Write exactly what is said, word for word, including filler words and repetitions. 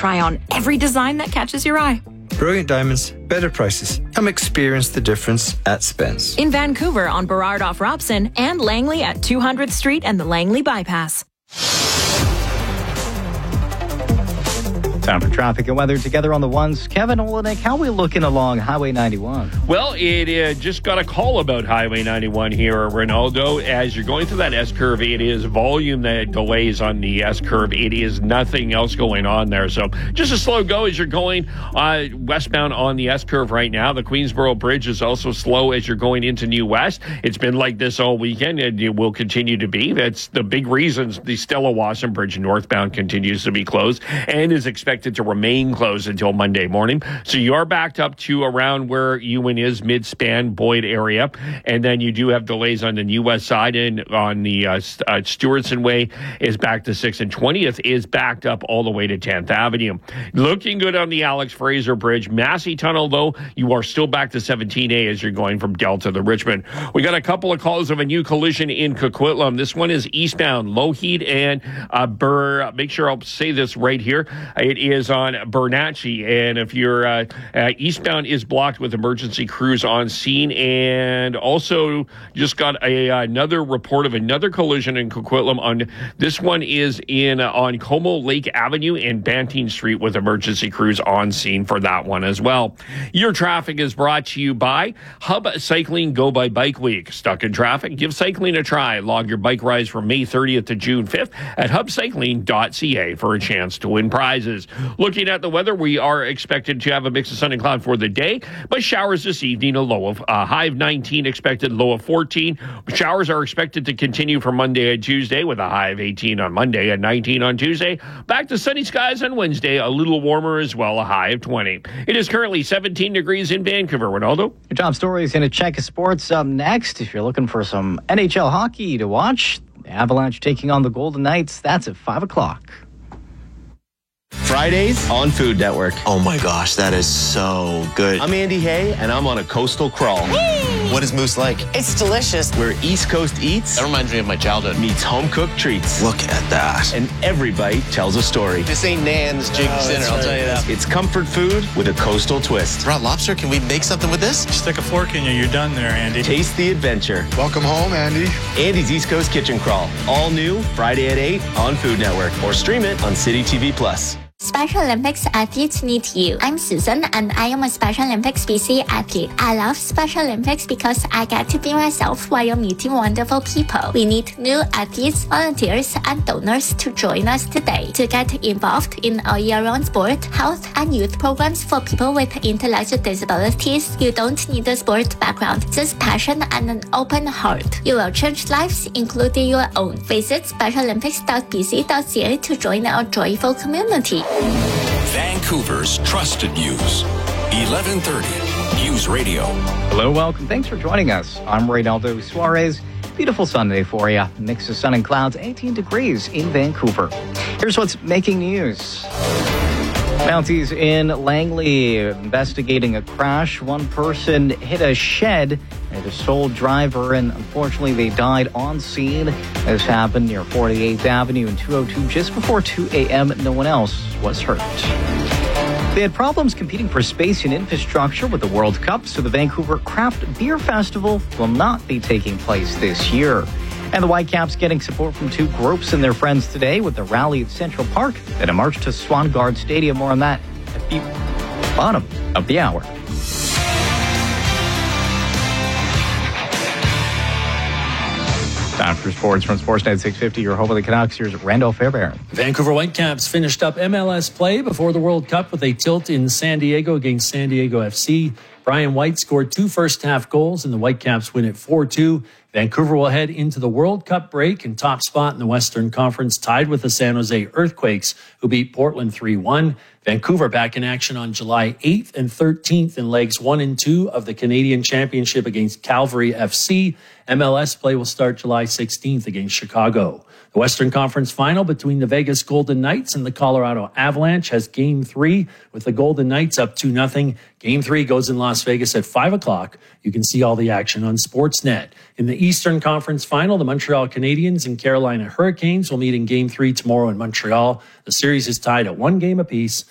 try on every design that catches your eye. Brilliant Diamonds, better prices. Come experience the difference at Spence. In Vancouver on Burrard off Robson and Langley at two hundredth Street and the Langley Bypass. Time for traffic and weather together on the ones. Kevin Olenek, how are we looking along Highway ninety-one? Well, it uh, just got a call about Highway ninety-one here, Ronaldo. As you're going through that S-curve, it is volume that delays on the S-curve. It is nothing else going on there. So just a slow go as you're going uh, westbound on the S-curve right now. The Queensboro Bridge is also slow as you're going into New West. It's been like this all weekend, and it will continue to be. That's the big reasons the Stella Wasson Bridge northbound continues to be closed and is expected to remain closed until Monday morning. So you are backed up to around where Ewan is, mid-span, Boyd area. And then you do have delays on the New West side, and on the uh, uh, Stewartson Way is back to sixth, and twentieth is backed up all the way to tenth Avenue. Looking good on the Alex Fraser Bridge. Massey Tunnel, though, you are still back to seventeen A as you're going from Delta to Richmond. We got a couple of calls of a new collision in Coquitlam. This one is eastbound, Lougheed and uh, Burr. Make sure I'll say this right here. It is on Bernatchez, and if you're uh, uh, eastbound is blocked with emergency crews on scene. And also just got a another report of another collision in Coquitlam. On this one is in uh, on Como Lake Avenue and Banting Street with emergency crews on scene for that one as well. Your traffic is brought to you by Hub Cycling Go by Bike Week. Stuck in traffic? Give cycling a try. Log your bike rides from May thirtieth to June fifth at hub cycling dot c a for a chance to win prizes. Looking at the weather, we are expected to have a mix of sun and cloud for the day, but showers this evening, a low of uh, high of nineteen expected, low of fourteen. Showers are expected to continue for Monday and Tuesday with a high of eighteen on Monday and nineteen on Tuesday. Back to sunny skies on Wednesday, a little warmer as well, a high of twenty. It is currently seventeen degrees in Vancouver. Ronaldo? Your top story is going to check sports up next. If you're looking for some N H L hockey to watch, the Avalanche taking on the Golden Knights. That's at five o'clock. Fridays on Food Network. Oh my gosh, that is so good. I'm Andy Hay, and I'm on a coastal crawl. What is Moose like? It's delicious. Where East Coast eats That reminds me of my childhood. meets home-cooked treats. Look at that. And every bite tells a story. This ain't Nan's Jig Oh, Dinner, that's I'll right. tell you that. It's comfort food with a coastal twist. Raw lobster, can we make something with this? Stick a fork in you, you're done there, Andy. Taste the adventure. Welcome home, Andy. Andy's East Coast Kitchen Crawl. All new, Friday at eight on Food Network. Or stream it on City T V Plus. Special Olympics athletes need you. I'm Susan and I am a Special Olympics B C athlete. I love Special Olympics because I get to be myself while meeting wonderful people. We need new athletes, volunteers, and donors to join us today to get involved in our year-round sport, health, and youth programs for people with intellectual disabilities. You don't need a sport background, just passion and an open heart. You will change lives, including your own. Visit special olympics dot b c dot c a to join our joyful community. Vancouver's trusted news. eleven thirty News Radio. Hello, welcome. Thanks for joining us. I'm Reynaldo Suarez. Beautiful Sunday for you. Mix of sun and clouds, eighteen degrees in Vancouver. Here's what's making news. Mounties in Langley investigating a crash. One person hit a shed and the sole driver, and unfortunately they died on scene. This happened near forty-eighth Avenue and two oh two just before two a.m. No one else was hurt. They had problems competing for space and infrastructure with the World Cup, so the Vancouver Craft Beer Festival will not be taking place this year. And the Whitecaps getting support from two groups and their friends today with the rally at Central Park and a march to Swangard Stadium. More on that at the bottom of the hour. Time for sports from Sportsnet six fifty. Your home of the Canucks. Here's Randall Fairbairn. Vancouver Whitecaps finished up M L S play before the World Cup with a tilt in San Diego against San Diego F C. Brian White scored two first-half goals, and the Whitecaps win at four two. Vancouver will head into the World Cup break in top spot in the Western Conference, tied with the San Jose Earthquakes, who beat Portland three one. Vancouver back in action on July eighth and thirteenth in legs one and two of the Canadian Championship against Calgary F C. M L S play will start July sixteenth against Chicago. The Western Conference final between the Vegas Golden Knights and the Colorado Avalanche has Game three, with the Golden Knights up two nothing. Game three goes in Las Vegas at five o'clock. You can see all the action on Sportsnet. In the Eastern Conference final, the Montreal Canadiens and Carolina Hurricanes will meet in Game three tomorrow in Montreal. The series is tied at one game apiece.